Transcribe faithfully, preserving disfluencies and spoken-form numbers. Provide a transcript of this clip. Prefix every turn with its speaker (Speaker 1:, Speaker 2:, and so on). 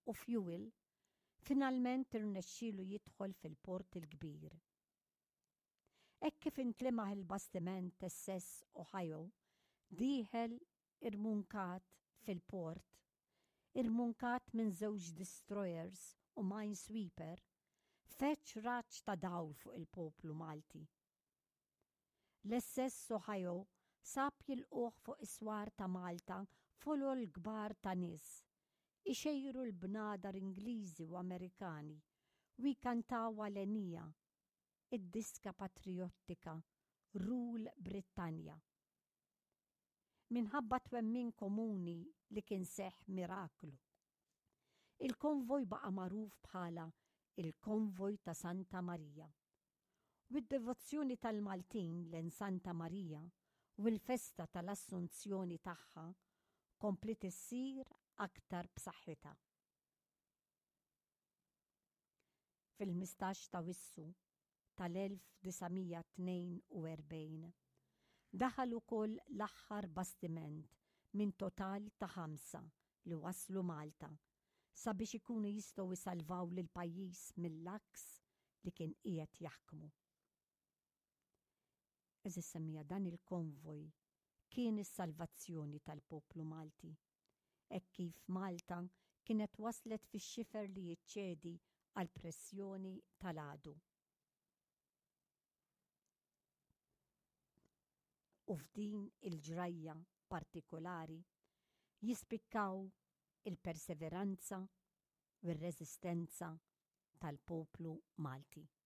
Speaker 1: u fuel, finalment irnexxielu jidħol fil-port il-kbir. Hekk kif intlemaħ il-bastiment Essex Ohio, dieħel irmunkat fil-port, irmunkat minn żewġ destroyers u minesweeper, feċ raġġ ta' dawl fuq il-poplu Malti. L-Essex Ohio sab jilquh fuq iswar ta' Malta folo l-kbar ta' nies, ixejru l-bnadar Ingliżi u Amerikani u jkantaw għalenija id-diska patriottika Rule Britannia. Minħabba twemmin komuni li kien seħħ miraklu. Il-konvoj baqa' magħruf bħala il-Konvoj ta' Santa Marija. U d-devozzjoni tal-Maltin lejn Santa Marija u l-festa tal-Assunzjoni tagħha komplet issir aktar b'saħħitha. Fil-mistax ta' Wissu tal-elf tisa' tnejn u erbgħin daħal ukoll l-aħħar bastiment minn total ta' ħamsa li waslu Malta sabiex ikunu jistgħu jsalvaw lil pajjiż mill-laks li kien qiegħed jaħkmu. Eżis semmija dan il-konvoj kien is-salvazzjoni tal-poplu Malti, hekk kif Malta kienet waslet fix-xifer li jiċċedi għal pressjoni tal-għadu. U f'din il-ġrajja partikolari jispikkaw il-perseveranza u r-reżistenza tal-poplu Malti.